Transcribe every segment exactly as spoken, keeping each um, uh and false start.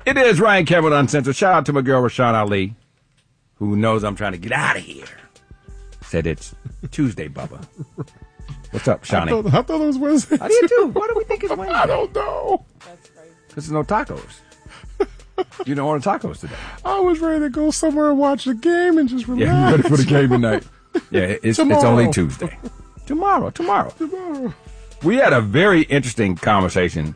It is Ryan Cameron Uncensored. Shout out to my girl, Rashawn Ali, who knows I'm trying to get out of here. Said it's Tuesday, Bubba. What's up, Shawnee? I thought, I thought it was Wednesday. I did too. Why do we think it's Wednesday? I don't know. That's crazy. Because there's no tacos. You don't order tacos today. I was ready to go somewhere and watch the game and just relax. Yeah, you ready for the game tonight? Yeah, it's, it's only Tuesday. Tomorrow, tomorrow. Tomorrow. We had a very interesting conversation.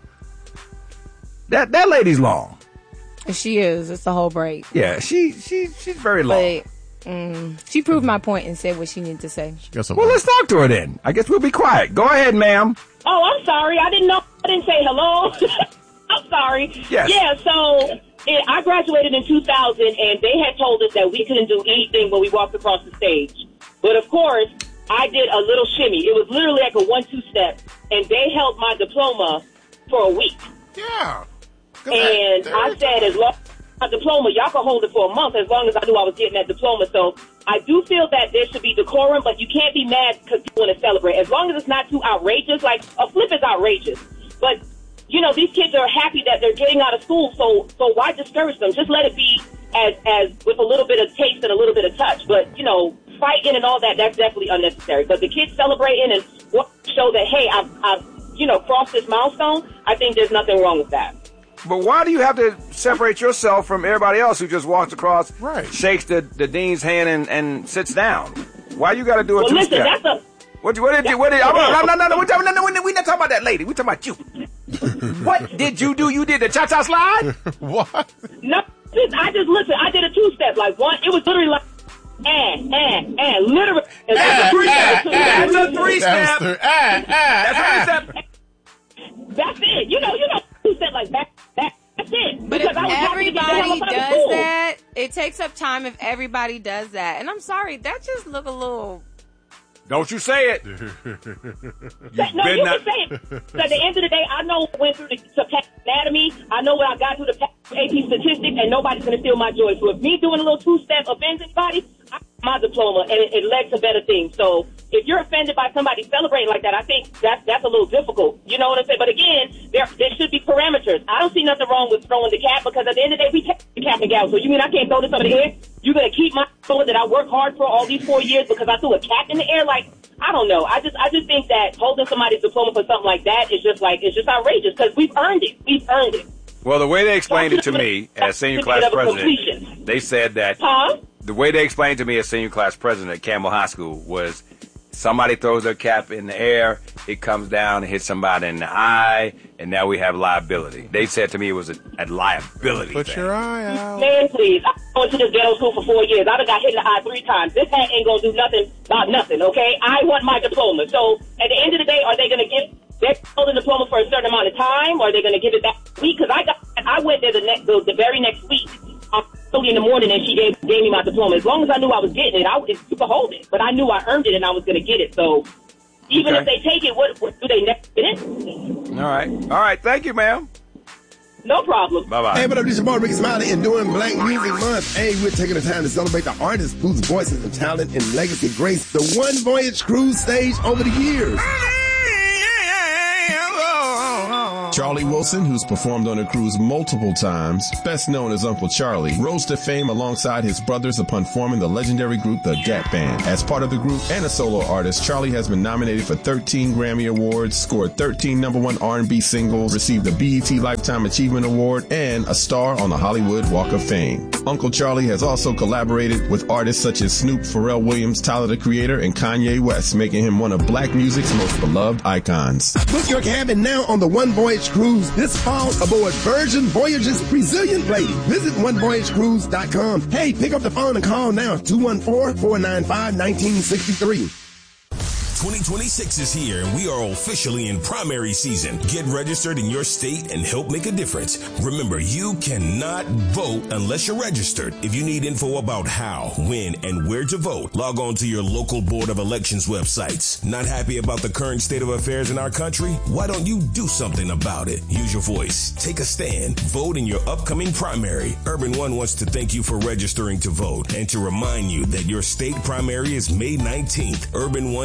That that lady's long. She is. It's the whole break. Yeah, she she she's very long. But mm, she proved my point and said what she needed to say. Well, let's talk to her then. I guess we'll be quiet. Go ahead, ma'am. Oh, I'm sorry. I didn't know. I didn't say hello. I'm sorry. Yes. Yeah, so it, I graduated in two thousand, and they had told us that we couldn't do anything when we walked across the stage. But, of course, I did a little shimmy. It was literally like a one-two step, and they held my diploma for a week. Yeah. And I, I said, as long as my diploma, y'all can hold it for a month as long as I knew I was getting that diploma. So I do feel that there should be decorum, but you can't be mad because you want to celebrate. As long as it's not too outrageous, like a flip is outrageous. But, you know, these kids are happy that they're getting out of school, so so why discourage them? Just let it be as, as with a little bit of taste and a little bit of touch. But, you know, fighting and all that, that's definitely unnecessary. But the kids celebrating and want to show that, hey, I've, I've, you know, crossed this milestone, I think there's nothing wrong with that. But why do you have to separate yourself from everybody else who just walks across, right. shakes the, the dean's hand, and, and sits down? Why you got to do a well, two-step? Listen, that's a... What, what did you... What did, oh, no, no, no, no, we're, talking, no, no, we're not talking about that lady. We're talking about you. What did you do? You did the cha-cha slide? What? No, just, I just, listen, I did a two-step. Like, one, it was literally like... And, and, and, literally... That's a three-step. That's a three-step. That's a three-step. That's it. You know, you know, two-step like that. that that's it. But because if I was happy to get the hell everybody up out of does school. that, it takes up time if everybody does that. And I'm sorry, that just look a little... Don't you say it. no, you not- can say it. But at the end of the day, I know what I went through the, the anatomy. I know what I got through the A P statistics, and nobody's going to steal my joy. So if me doing a little two-step offends anybody, I got my diploma, and it, it led to better things. So if you're offended by somebody celebrating like that, I think that's, that's a little difficult. You know what I'm saying? But again, there, there should be parameters. I don't see nothing wrong with throwing the cap, because at the end of the day, we take the cap and gown. So you mean I can't throw this up in the air? You're going to keep my diploma that I worked hard for all these four years because I threw a cap in the air? Like, I don't know. I just I just think that holding somebody's diploma for something like that is just like, it's just outrageous because we've earned it. We've earned it. Well, the way they explained it to me as senior class president, they said that huh? the way they explained it to me as senior class president at Campbell High School was somebody throws their cap in the air, it comes down and hits somebody in the eye, and now we have liability. They said to me it was a, a liability Put thing. your eye out. Man, please. I went to this ghetto school for four years. I done got hit in the eye three times. This hat ain't gonna do nothing about nothing, okay? I want my diploma. So at the end of the day, are they gonna give they hold the diploma for a certain amount of time, or are they gonna give it back week? Because I got I went there the next the, the very next week. Um, early in the morning, and she gave, gave me my diploma. As long as I knew I was getting it, I would you could hold it. But I knew I earned it, and I was going to get it. So even Okay. if they take it, what, what do they next get it? All right. All right. Thank you, ma'am. No problem. Bye-bye. Hey, what up? This is your boy Ricky Smiley, and during Black Music Month, hey, we're taking the time to celebrate the artists whose voices and talent and legacy grace the One Voyage Cruise stage over the years. Charlie Wilson, who's performed on a cruise multiple times, best known as Uncle Charlie, rose to fame alongside his brothers upon forming the legendary group The Gap Band. As part of the group and a solo artist, Charlie has been nominated for thirteen Grammy Awards, scored thirteen number one R and B singles, received the B E T Lifetime Achievement Award, and a star on the Hollywood Walk of Fame. Uncle Charlie has also collaborated with artists such as Snoop, Pharrell Williams, Tyler the Creator, and Kanye West, making him one of black music's most beloved icons. Book your cabin now on the One Voyage Cruise this fall aboard Virgin Voyages Resilient Lady. Visit one voyage cruise dot com. Hey, pick up the phone and call now, two one four, four nine five, one nine six three. twenty twenty-six is here and we are officially in primary season. Get registered in your state and help make a difference. Remember, you cannot vote unless you're registered. If you need info about how, when, and where to vote, log on to your local Board of Elections websites. Not happy about the current state of affairs in our country? Why don't you do something about it? Use your voice. Take a stand. Vote in your upcoming primary. Urban One wants to thank you for registering to vote and to remind you that your state primary is May nineteenth. Urban One is committed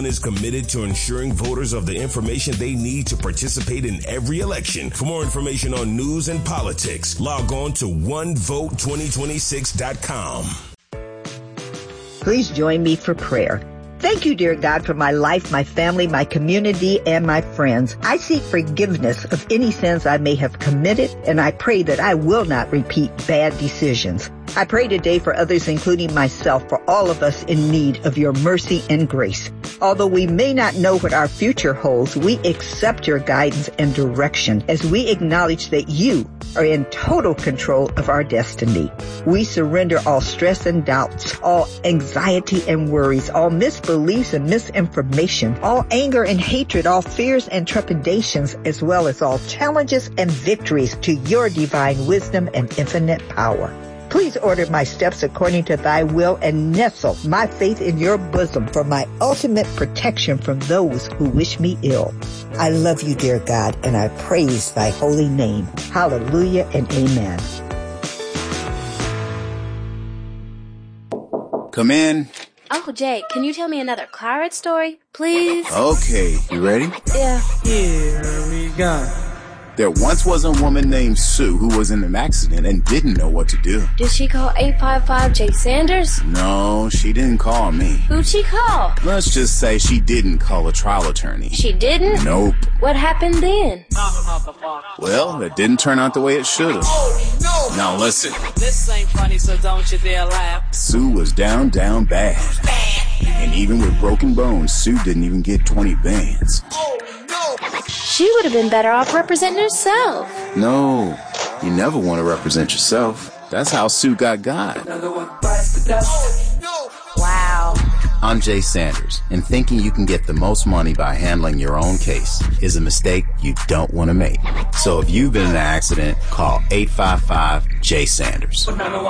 committed to ensuring voters have the information they need to participate in every election. For more information on news and politics, log on to one vote twenty twenty-six dot com. Please join me for prayer. Thank you, dear God, for my life, my family, my community, and my friends. I seek forgiveness of any sins I may have committed, and I pray that I will not repeat bad decisions. I pray today for others, including myself, for all of us in need of your mercy and grace. Although we may not know what our future holds, we accept your guidance and direction as we acknowledge that you are in total control of our destiny. We surrender all stress and doubts, all anxiety and worries, all misbeliefs and misinformation, all anger and hatred, all fears and trepidations, as well as all challenges and victories to your divine wisdom and infinite power. Please order my steps according to thy will and nestle my faith in your bosom for my ultimate protection from those who wish me ill. I love you, dear God, and I praise thy holy name. Hallelujah and amen. Come in. Uncle Jay, can you tell me another Claret story, please? Okay, you ready? Yeah. Here we go. There once was a woman named Sue who was in an accident and didn't know what to do. Did she call eight five five Jay Sanders? No, she didn't call me. Who'd she call? Let's just say she didn't call a trial attorney. She didn't? Nope. What happened then? Well, it didn't turn out the way it should have. Oh, no. Now listen. This ain't funny, so don't you dare laugh. Sue was down, down bad. Bad. And even with broken bones, Sue didn't even get twenty bands. Oh, no. She would have been better off representing herself. No, you never want to represent yourself. That's how Sue got God. Wow. I'm Jay Sanders, and thinking you can get the most money by handling your own case is a mistake you don't want to make. So if you've been in an accident, call eight five five Jay Sanders.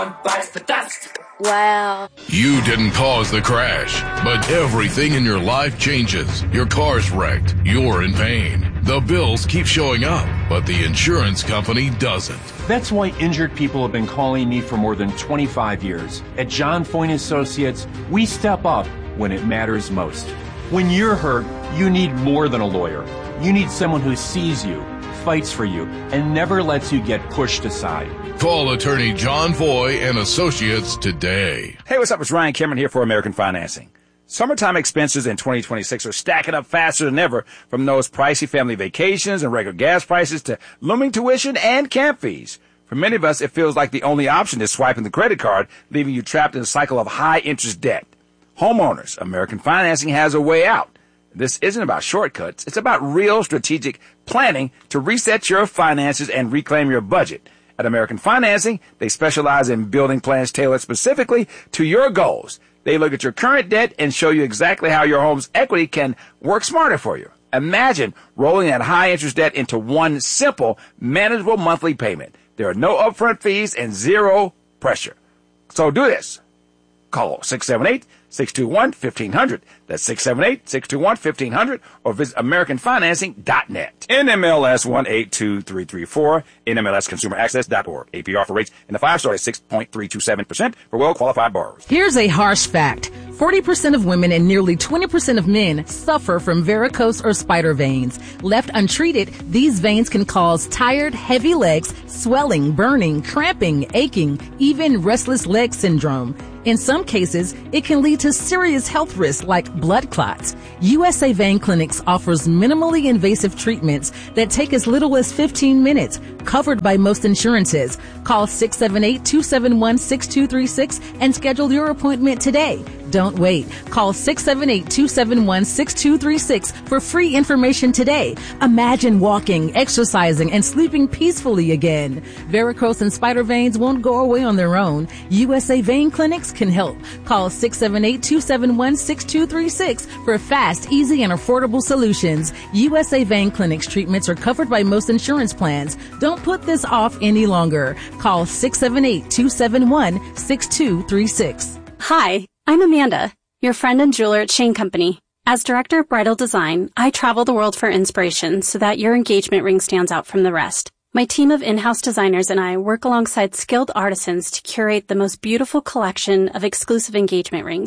Wow. You didn't cause the crash, but everything in your life changes. Your car's wrecked. You're in pain. The bills keep showing up, but the insurance company doesn't. That's why injured people have been calling me for more than twenty-five years. At John Foyne Associates, we step up when it matters most. When you're hurt, you need more than a lawyer. You need someone who sees you, fights for you, and never lets you get pushed aside. Call attorney John Foy and Associates today. Hey, what's up? It's Ryan Cameron here for American Financing. Summertime expenses in twenty twenty-six are stacking up faster than ever, from those pricey family vacations and regular gas prices to looming tuition and camp fees. For many of us, it feels like the only option is swiping the credit card, leaving you trapped in a cycle of high-interest debt. Homeowners, American Financing has a way out. This isn't about shortcuts. It's about real strategic planning to reset your finances and reclaim your budget. At American Financing, they specialize in building plans tailored specifically to your goals. They look at your current debt and show you exactly how your home's equity can work smarter for you. Imagine rolling that high-interest debt into one simple, manageable monthly payment. There are no upfront fees and zero pressure. So do this. Call six seven eight, six two one, one five zero zero. That's six seven eight, six two one, one five zero zero, or visit American Financing dot net. N M L S one eight two three three four, N M L S Consumer Access dot org. A P R for rates in the five-star is six point three two seven percent for well-qualified borrowers. Here's a harsh fact. forty percent of women and nearly twenty percent of men suffer from varicose or spider veins. Left untreated, these veins can cause tired, heavy legs, swelling, burning, cramping, aching, even restless leg syndrome. In some cases, it can lead to serious health risks like blood clots. U S A Vein Clinics offers minimally invasive treatments that take as little as fifteen minutes, covered by most insurances. Call six seven eight, two seven one, six two three six and schedule your appointment today. Don't wait. Call six seven eight, two seven one, six two three six for free information today. Imagine walking, exercising, and sleeping peacefully again. Varicose and spider veins won't go away on their own. U S A Vein Clinics can help. Call six seven eight, two seven one, six two three six for fast, easy, and affordable solutions. U S A Vein Clinics treatments are covered by most insurance plans. Don't put this off any longer. Call six seven eight, two seven one, six two three six. Hi, I'm Amanda, your friend and jeweler at Shane Company. As director of bridal design, I travel the world for inspiration so that your engagement ring stands out from the rest. My team of in-house designers and I work alongside skilled artisans to curate the most beautiful collection of exclusive engagement rings.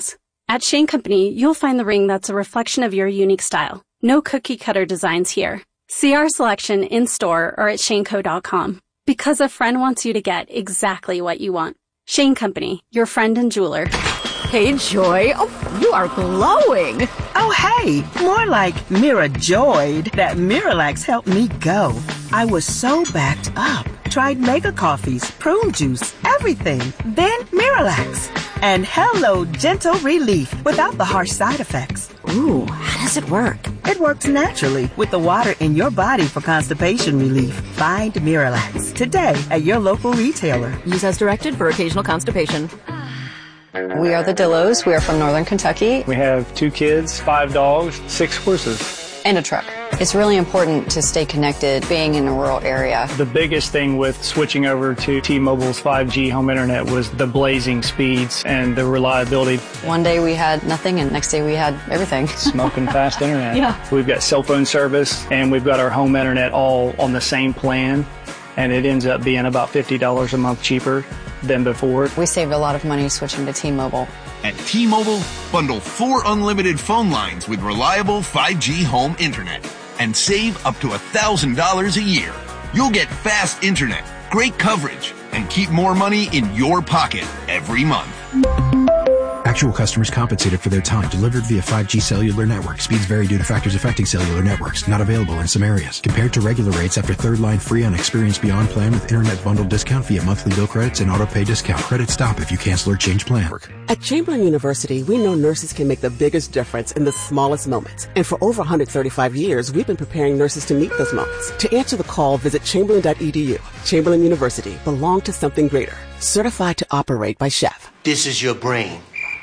At Shane Company, you'll find the ring that's a reflection of your unique style. No cookie-cutter designs here. See our selection in-store or at shane co dot com. Because a friend wants you to get exactly what you want. Shane Company, your friend and jeweler. Hey, Joy. Oh, you are glowing. Oh, hey. More like Mira joyed that Miralax helped me go. I was so backed up. Tried mega coffees, prune juice, everything. Then Miralax. And hello, gentle relief without the harsh side effects. Ooh, how does it work? It works naturally with the water in your body for constipation relief. Find Miralax today at your local retailer. Use as directed for occasional constipation. We are the Dillos. We are from Northern Kentucky. We have two kids, five dogs, six horses. And a truck. It's really important to stay connected being in a rural area. The biggest thing with switching over to T-Mobile's five G home internet was the blazing speeds and the reliability. One day we had nothing and next day we had everything. Smoking fast internet. Yeah. We've got cell phone service and we've got our home internet all on the same plan, and it ends up being about fifty dollars a month cheaper than before. We saved a lot of money switching to T-Mobile. At T-Mobile, bundle four unlimited phone lines with reliable five G home internet and save up to one thousand dollars a year. You'll get fast internet, great coverage, and keep more money in your pocket every month. Actual customers compensated for their time delivered via five G cellular network. Speeds vary due to factors affecting cellular networks. Not available in some areas. Compared to regular rates after third line free on Experience Beyond plan with internet bundle discount via monthly bill credits and auto pay discount. Credits stop if you cancel or change plan. At Chamberlain University, we know nurses can make the biggest difference in the smallest moments. And for over one hundred thirty-five years, we've been preparing nurses to meet those moments. To answer the call, visit chamberlain dot e d u. Chamberlain University. Belong to something greater. Certified to operate by Chef. This is your brain.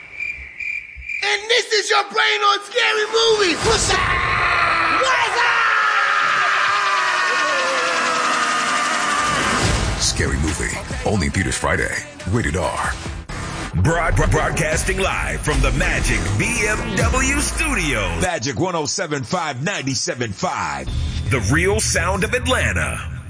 And this is your brain on Scary Movies. What's up? What's up? Scary Movie. Only in theaters Friday. Rated R. Broad, broad, broadcasting live from the Magic B M W Studios. Magic one oh seven point five, ninety-seven point five. The real sound of Atlanta.